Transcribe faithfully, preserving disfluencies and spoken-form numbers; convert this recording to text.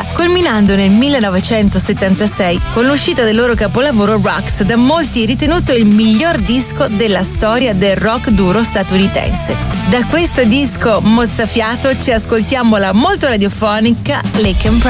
sessanta, culminando nel millenovecentosettantasei con l'uscita del loro capolavoro Rocks, da molti ritenuto il miglior disco della storia del rock duro statunitense. Da questo disco mozzafiato ci ascoltiamo la molto radiofonica Lake and Pride.